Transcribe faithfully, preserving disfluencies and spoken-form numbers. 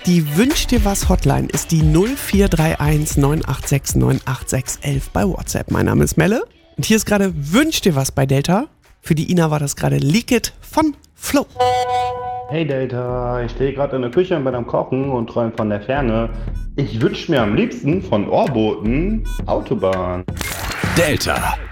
Die Wünsch dir was Hotline ist die null vier drei eins neun acht sechs neun acht sechs elf bei WhatsApp. Mein Name ist Melle und hier ist gerade Wünsch dir was bei Delta. Für die Ina war das gerade Leak It von Flo. Hey Delta, ich stehe gerade in der Küche und bin am Kochen und träume von der Ferne. Ich wünsche mir am liebsten von Ohrboten Autobahn. Delta.